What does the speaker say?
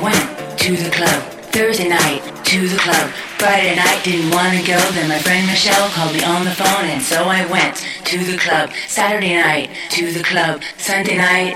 went to the club. Thursday night, to the club. Friday night, didn't want to go. Then my friend Michelle called me on the phone, and so I went to the club. Saturday night, to the club. Sunday night,